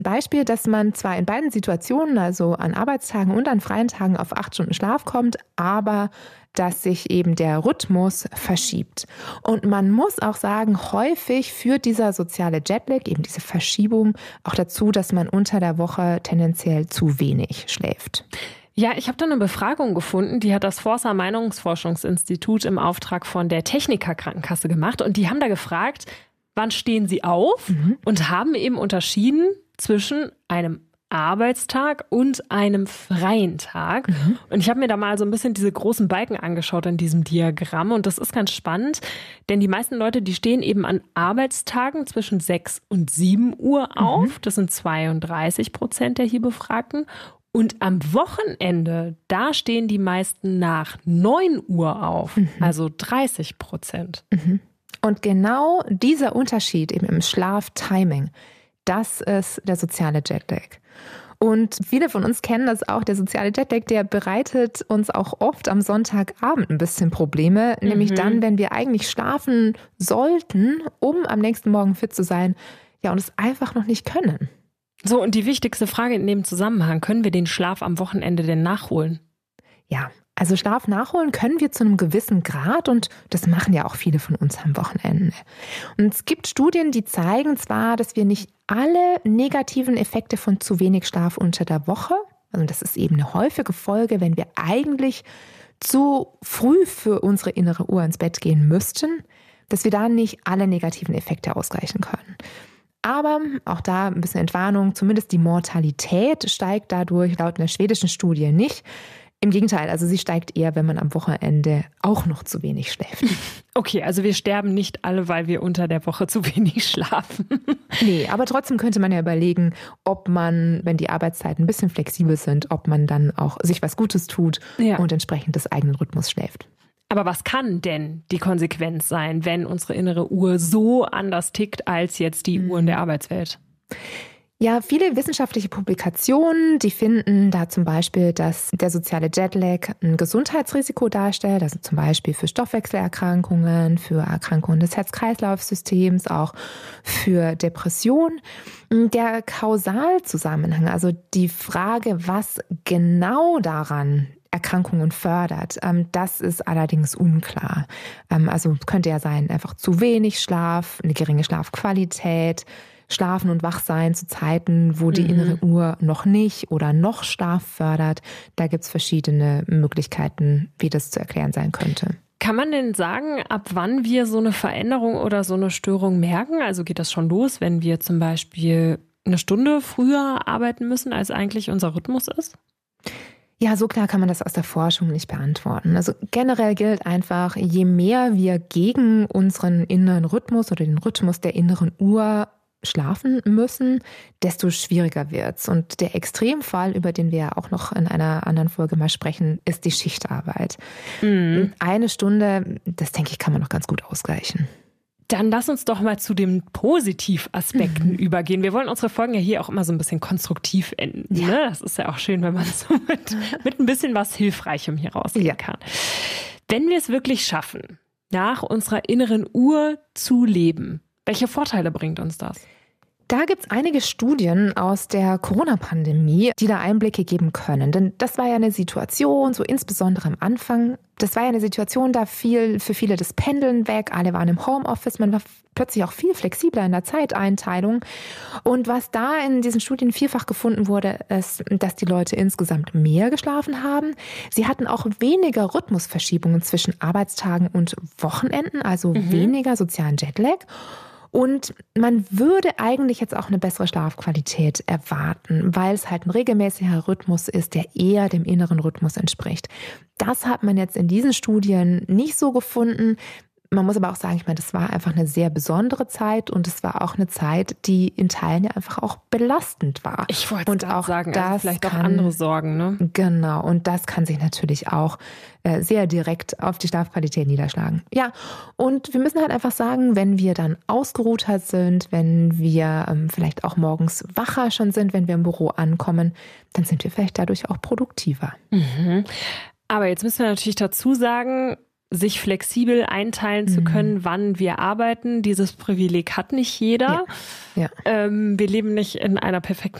Beispiel, dass man zwar in beiden Situationen, also an Arbeitstagen und an freien Tagen, auf 8 Stunden Schlaf kommt, aber dass sich eben der Rhythmus verschiebt. Und man muss auch sagen, häufig führt dieser soziale Jetlag, eben diese Verschiebung, auch dazu, dass man unter der Woche tendenziell zu wenig schläft. Ja, ich habe da eine Befragung gefunden, die hat das Forsa Meinungsforschungsinstitut im Auftrag von der Techniker Krankenkasse gemacht. Und die haben da gefragt, wann stehen Sie auf? Und haben eben unterschieden zwischen einem Arbeitstag und einem freien Tag. Und ich habe mir da mal so ein bisschen diese großen Balken angeschaut in diesem Diagramm. Und das ist ganz spannend, denn die meisten Leute, die stehen eben an Arbeitstagen zwischen 6 und 7 Uhr auf. Das sind 32% der hier Befragten. Und am Wochenende, da stehen die meisten nach 9 Uhr auf, also 30%. Und genau dieser Unterschied eben im Schlaftiming, das ist der soziale Jetlag. Und viele von uns kennen das auch, der soziale Jetlag, der bereitet uns auch oft am Sonntagabend ein bisschen Probleme, nämlich dann, wenn wir eigentlich schlafen sollten, um am nächsten Morgen fit zu sein, ja, und es einfach noch nicht können. So, und die wichtigste Frage in dem Zusammenhang, können wir den Schlaf am Wochenende denn nachholen? Ja, also Schlaf nachholen können wir zu einem gewissen Grad und das machen ja auch viele von uns am Wochenende. Und es gibt Studien, die zeigen zwar, dass wir nicht alle negativen Effekte von zu wenig Schlaf unter der Woche, also das ist eben eine häufige Folge, wenn wir eigentlich zu früh für unsere innere Uhr ins Bett gehen müssten, dass wir da nicht alle negativen Effekte ausgleichen können. Aber auch da ein bisschen Entwarnung, zumindest die Mortalität steigt dadurch laut einer schwedischen Studie nicht. Im Gegenteil, also sie steigt eher, wenn man am Wochenende auch noch zu wenig schläft. Okay, also wir sterben nicht alle, weil wir unter der Woche zu wenig schlafen. Nee, aber trotzdem könnte man ja überlegen, ob man, wenn die Arbeitszeiten ein bisschen flexibel sind, ob man dann auch sich was Gutes tut und entsprechend des eigenen Rhythmus schläft. Aber was kann denn die Konsequenz sein, wenn unsere innere Uhr so anders tickt als jetzt die Uhren der Arbeitswelt? Ja, viele wissenschaftliche Publikationen, die finden da zum Beispiel, dass der soziale Jetlag ein Gesundheitsrisiko darstellt, also zum Beispiel für Stoffwechselerkrankungen, für Erkrankungen des Herz-Kreislauf-Systems, auch für Depressionen. Der Kausalzusammenhang, also die Frage, was genau daran Erkrankungen fördert, das ist allerdings unklar. Also könnte ja sein, einfach zu wenig Schlaf, eine geringe Schlafqualität, Schlafen und Wachsein zu Zeiten, wo die innere Uhr noch nicht oder noch Schlaf fördert. Da gibt es verschiedene Möglichkeiten, wie das zu erklären sein könnte. Kann man denn sagen, ab wann wir so eine Veränderung oder so eine Störung merken? Also geht das schon los, wenn wir zum Beispiel eine Stunde früher arbeiten müssen, als eigentlich unser Rhythmus ist? Ja, so klar kann man das aus der Forschung nicht beantworten. Also generell gilt einfach, je mehr wir gegen unseren inneren Rhythmus oder den Rhythmus der inneren Uhr schlafen müssen, desto schwieriger wird's. Und der Extremfall, über den wir ja auch noch in einer anderen Folge mal sprechen, ist die Schichtarbeit. Eine Stunde, das denke ich, kann man noch ganz gut ausgleichen. Dann lass uns doch mal zu den Positivaspekten übergehen. Wir wollen unsere Folgen ja hier auch immer so ein bisschen konstruktiv enden. Ja. Ne? Das ist ja auch schön, wenn man so mit ein bisschen was Hilfreichem hier rausgehen kann. Wenn wir es wirklich schaffen, nach unserer inneren Uhr zu leben, welche Vorteile bringt uns das? Da gibt es einige Studien aus der Corona-Pandemie, die da Einblicke geben können. Denn das war ja eine Situation, so insbesondere am Anfang, das war ja eine Situation, da fiel für viele das Pendeln weg, alle waren im Homeoffice, man war plötzlich auch viel flexibler in der Zeiteinteilung. Und was da in diesen Studien vielfach gefunden wurde, ist, dass die Leute insgesamt mehr geschlafen haben. Sie hatten auch weniger Rhythmusverschiebungen zwischen Arbeitstagen und Wochenenden, also weniger sozialen Jetlag. Und man würde eigentlich jetzt auch eine bessere Schlafqualität erwarten, weil es halt ein regelmäßiger Rhythmus ist, der eher dem inneren Rhythmus entspricht. Das hat man jetzt in diesen Studien nicht so gefunden. Man muss aber auch sagen, ich meine, das war einfach eine sehr besondere Zeit und es war auch eine Zeit, die in Teilen ja einfach auch belastend war. Ich wollte auch sagen, das also vielleicht auch andere Sorgen, ne? Genau, und das kann sich natürlich auch sehr direkt auf die Schlafqualität niederschlagen. Ja, und wir müssen halt einfach sagen, wenn wir dann ausgeruhter sind, wenn wir vielleicht auch morgens wacher schon sind, wenn wir im Büro ankommen, dann sind wir vielleicht dadurch auch produktiver. Aber jetzt müssen wir natürlich dazu sagen, sich flexibel einteilen zu können, wann wir arbeiten. Dieses Privileg hat nicht jeder. Ja. Wir leben nicht in einer perfekten